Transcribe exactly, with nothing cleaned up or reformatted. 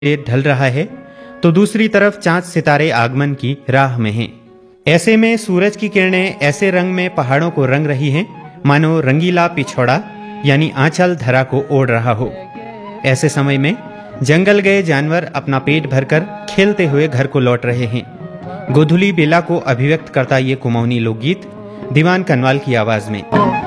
ढल रहा है तो दूसरी तरफ चांद सितारे आगमन की राह में हैं। ऐसे में सूरज की किरणें ऐसे रंग में पहाड़ों को रंग रही हैं मानो रंगीला पिछौड़ा यानी आंचल धरा को ओढ़ रहा हो। ऐसे समय में जंगल गए जानवर अपना पेट भरकर खेलते हुए घर को लौट रहे हैं। गोधुली बेला को अभिव्यक्त करता ये कुमाऊनी लोकगीत दीवान कनवाल की आवाज में।